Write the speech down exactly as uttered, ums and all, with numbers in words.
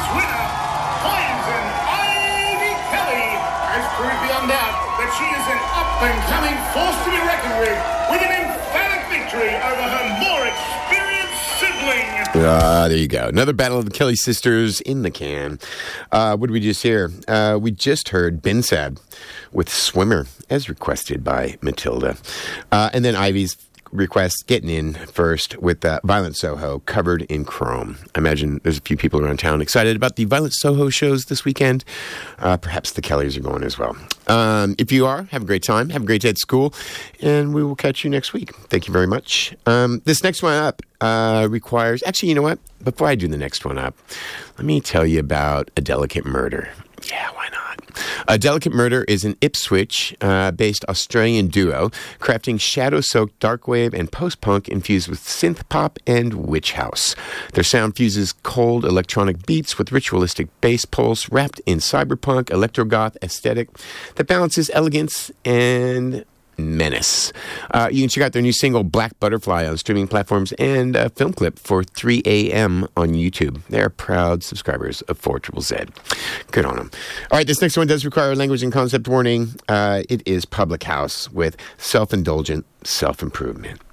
week's winner, Poison Ivy Kelly, has proved beyond doubt that she is an up-and-coming force to be reckoned with, with an emphatic victory over her more experienced sibling. Ah, uh, there you go. Another battle of the Kelly sisters in the can. Uh, what did we just hear? Uh, we just heard Ben Sad with Swimmer, as requested by Matilda. Uh, and then Ivy's request getting in first with uh, Violent Soho, Covered in Chrome. I imagine there's a few people around town excited about the Violent Soho shows this weekend. Uh, perhaps the Kellys are going as well. Um, if you are, have a great time. Have a great day at school. And we will catch you next week. Thank you very much. Um, this next one up uh, requires... Actually, you know what? Before I do the next one up, let me tell you about A Delicate Murder. Yeah, why not? A Delicate Murder is an Ipswich-based uh, Australian duo crafting shadow-soaked darkwave and post-punk infused with synth pop and witch house. Their sound fuses cold electronic beats with ritualistic bass pulse wrapped in cyberpunk electrogoth aesthetic that balances elegance and menace. Uh, you can check out their new single Black Butterfly on streaming platforms and a film clip for three a.m. on YouTube. They're proud subscribers of four Z Z Z. Good on them. All right, this next one does require a language and concept warning. Uh, it is Public House with Self-Indulgent Self-Improvement.